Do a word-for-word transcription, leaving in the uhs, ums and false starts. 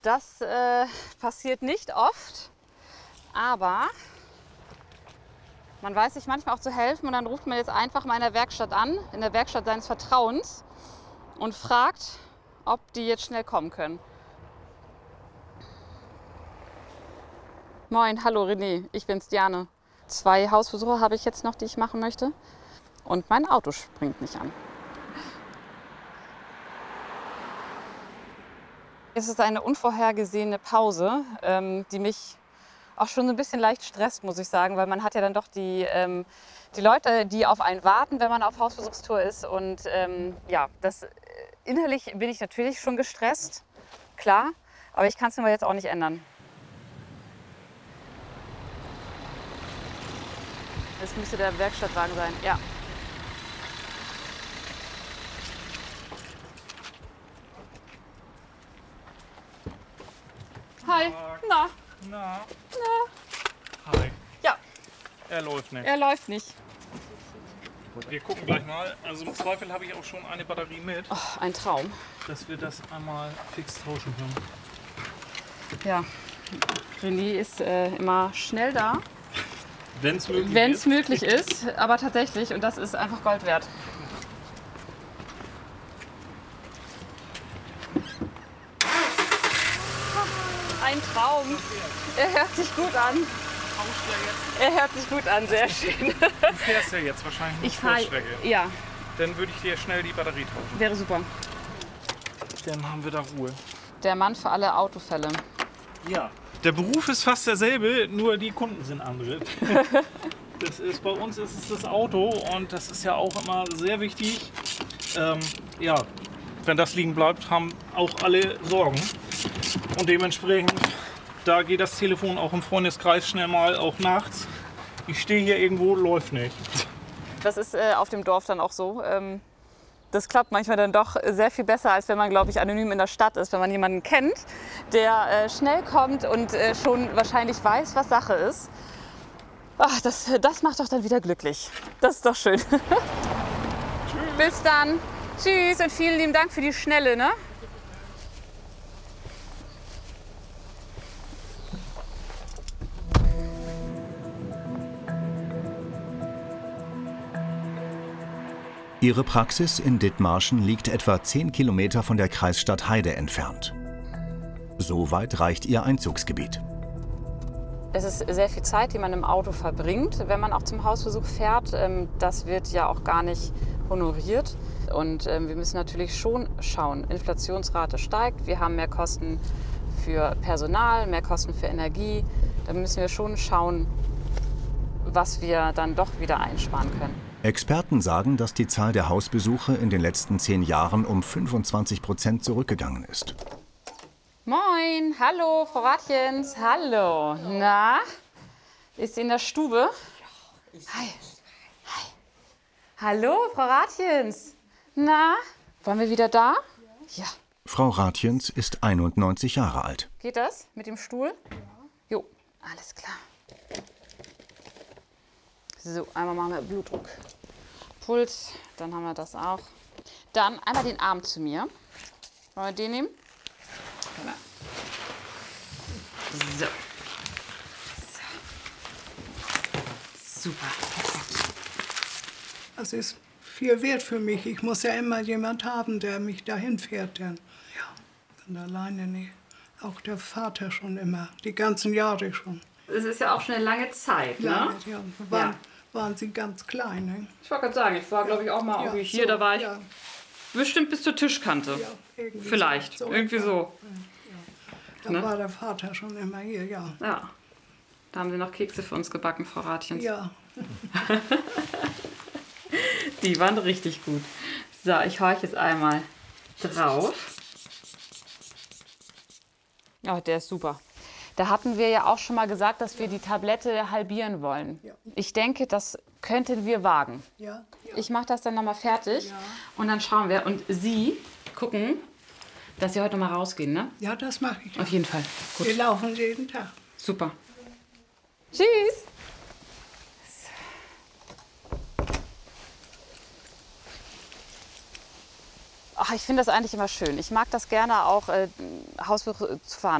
Das äh, passiert nicht oft, aber man weiß sich manchmal auch zu helfen und dann ruft man jetzt einfach mal in der Werkstatt an, in der Werkstatt seines Vertrauens und fragt, ob die jetzt schnell kommen können. Moin, hallo René, ich bin's Diane. Zwei Hausbesuche habe ich jetzt noch, die ich machen möchte und mein Auto springt nicht an. Es ist eine unvorhergesehene Pause, ähm, die mich auch schon so ein bisschen leicht stresst, muss ich sagen, weil man hat ja dann doch die, ähm, die Leute, die auf einen warten, wenn man auf Hausbesuchstour ist. Und ähm, ja, das, innerlich bin ich natürlich schon gestresst, klar, aber ich kann es mir jetzt auch nicht ändern. Das müsste der Werkstattwagen sein, ja. Hi. Na. Na. Na. Hi. Ja. Er läuft nicht. Er läuft nicht. Wir gucken gleich mal. Also im Zweifel habe ich auch schon eine Batterie mit. Oh, ein Traum. Dass wir das einmal fix tauschen können. Ja. René ist äh, immer schnell da. Wenn es möglich Wenn es ist. möglich ist, aber tatsächlich. Und das ist einfach Gold wert. Ein Traum. Er hört sich gut an. Er hört sich gut an, sehr schön. Du fährst ja jetzt wahrscheinlich Ich eine fahre. Kurzstrecke. Ja, Dann würde ich dir schnell die Batterie tauschen. wäre super. Dann haben wir da Ruhe. Der Mann für alle Autofälle. Ja. Der Beruf ist fast derselbe, nur die Kunden sind andere. Das ist, bei uns ist es das Auto und das ist ja auch immer sehr wichtig. Ähm, ja, wenn das liegen bleibt, haben auch alle Sorgen. Und dementsprechend, da geht das Telefon auch im Freundeskreis schnell mal, auch nachts. Ich stehe hier irgendwo, läuft nicht. Das ist äh, auf dem Dorf dann auch so. Ähm, das klappt manchmal dann doch sehr viel besser, als wenn man, glaube ich, anonym in der Stadt ist. Wenn man jemanden kennt, der äh, schnell kommt und äh, schon wahrscheinlich weiß, was Sache ist. Ach, das, das macht doch dann wieder glücklich. Das ist doch schön. Tschüss. Bis dann. Tschüss und vielen lieben Dank für die Schnelle, ne? Ihre Praxis in Dithmarschen liegt etwa zehn Kilometer von der Kreisstadt Heide entfernt. So weit reicht ihr Einzugsgebiet. Es ist sehr viel Zeit, die man im Auto verbringt, wenn man auch zum Hausbesuch fährt. Das wird ja auch gar nicht honoriert. Und wir müssen natürlich schon schauen, Inflationsrate steigt, wir haben mehr Kosten für Personal, mehr Kosten für Energie. Da müssen wir schon schauen, was wir dann doch wieder einsparen können. Experten sagen, dass die Zahl der Hausbesuche in den letzten zehn Jahren um fünfundzwanzig Prozent zurückgegangen ist. Moin, hallo, Frau Rathjens, hallo. Na, ist sie in der Stube? Hi. Hi. Hallo, Frau Rathjens. Na, waren wir wieder da? Ja. Frau Rathjens ist einundneunzig Jahre alt. Geht das mit dem Stuhl? Ja. Jo, alles klar. So, einmal machen wir Blutdruck, Puls, dann haben wir das auch. Dann einmal den Arm zu mir. Wollen wir den nehmen? So. So. Super. Das ist viel wert für mich. Ich muss ja immer jemand haben, der mich dahin fährt. Denn ja, bin alleine nicht. Auch der Vater schon immer, die ganzen Jahre schon. Es ist ja auch schon eine lange Zeit, ne? Ja, ja. Waren, Ja. waren sie ganz klein. Ne? Ich wollte gerade sagen, ich war, glaube ich, auch mal Ja, irgendwie hier, so, da war ich ja. bestimmt bis zur Tischkante. Ja, irgendwie Vielleicht, so. irgendwie so. Da Ne? war der Vater schon immer hier, ja. Ja, da haben Sie noch Kekse für uns gebacken, Frau Rathjens. Ja, Die waren richtig gut. So, ich horche jetzt einmal drauf. Ja, der ist super. Da hatten wir ja auch schon mal gesagt, dass wir die Tablette halbieren wollen. Ja. Ich denke, das könnten wir wagen. ja, ja. Ich mache das dann nochmal fertig Ja. und dann schauen wir. Und Sie gucken, dass Sie heute noch mal rausgehen, ne? Ja, das mache ich. Auf jeden Fall. Gut. Wir laufen jeden Tag. Super. Tschüss. Ach, ich finde das eigentlich immer schön. Ich mag das gerne auch, äh, Hausbesuche zu fahren.